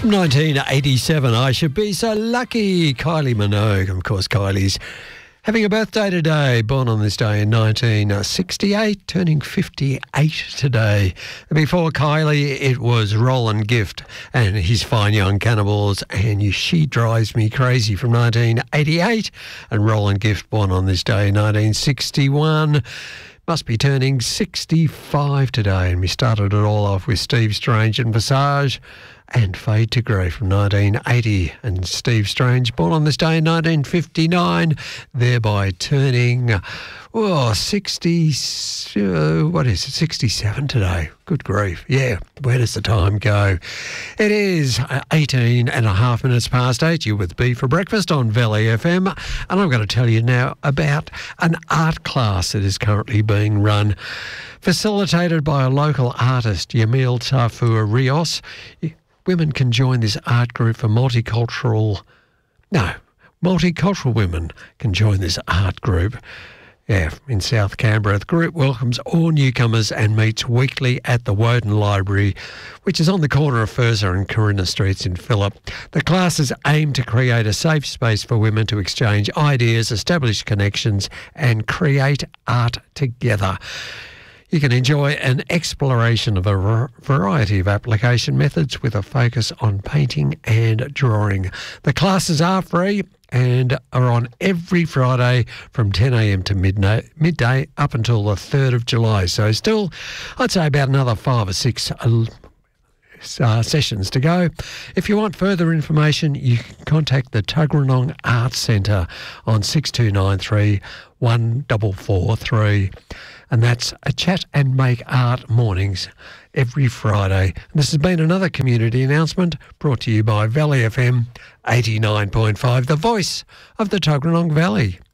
1987, I should be so lucky. Kylie Minogue. Of course, Kylie's having a birthday today, born on this day in 1968, turning 58 today. Before Kylie, it was Roland Gift and his Fine Young Cannibals and She Drives Me Crazy from 1988. And Roland Gift, born on this day in 1961. Must be turning 65 today, and we started it all off with Steve Strange and Visage and Fade to Grey from 1980. And Steve Strange, born on this day in 1959, thereby turning 67 today. Good grief. Yeah, where does the time go? It is 18 and a half minutes past 8. You're with B for breakfast on Valley FM. And I'm going to tell you now about an art class that is currently being run, facilitated by a local artist, Yamil Tafur Rios. Women can join this art group for multicultural women can join this art group. Yeah, in South Canberra. The group welcomes all newcomers and meets weekly at the Woden Library, which is on the corner of Fursa and Corinna Streets in Phillip. The classes aim to create a safe space for women to exchange ideas, establish connections and create art together. You can enjoy an exploration of a variety of application methods with a focus on painting and drawing. The classes are free and are on every Friday from 10 a.m. to midday up until the 3rd of July. So still, I'd say about another 5 or 6 sessions to go. If you want further information, you can contact the Tuggeranong Arts Centre on 6293 1443. And that's a chat and make art mornings every Friday. And this has been another community announcement brought to you by Valley FM 89.5, the voice of the Tuggeranong Valley.